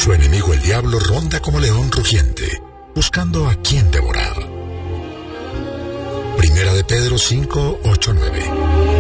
Su enemigo el diablo ronda como león rugiente, buscando a quien devorar. Primera de Pedro 5, 8, 9.